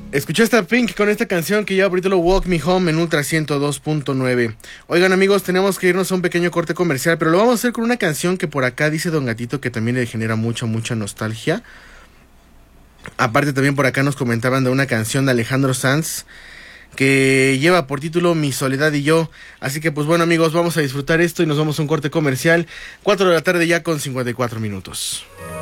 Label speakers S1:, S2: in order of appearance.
S1: Escuchaste a Pink con esta canción que lleva por título Walk Me Home en Ultra 102.9. Oigan amigos, tenemos que irnos a un pequeño corte comercial, pero lo vamos a hacer con una canción que por acá dice Don Gatito que también le genera mucha nostalgia. Aparte también por acá nos comentaban de una canción de Alejandro Sanz que lleva por título Mi Soledad y Yo. Así que pues bueno amigos, vamos a disfrutar esto y nos vamos a un corte comercial. 4 de la tarde ya con 54 minutos.